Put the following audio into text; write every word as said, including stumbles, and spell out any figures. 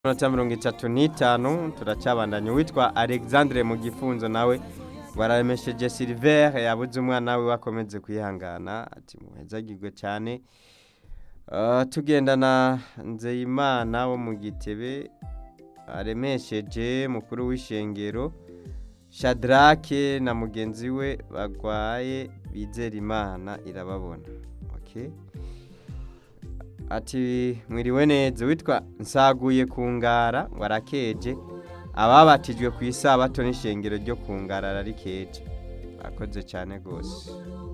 Minota mirongo itatu n'itanu turacabandanya witwa Alexandre mu gifunzo nawe wararemesheje Silver yabuze umwana we wakomeze kwihangana ati muhezagirwe cyane. Uh, tugendana Nzeyimana wo mu Gitebe aremesheje mukuru w'ishengero Shadrake na mugenzi we bagwaye bizera Imana irababona. Okay. Ati mwiriwe neza witwa Nsaguye kungara warakeje ababatijwe ku isabato n'ishengero ryo kungara rarikeje akoze cyane gose.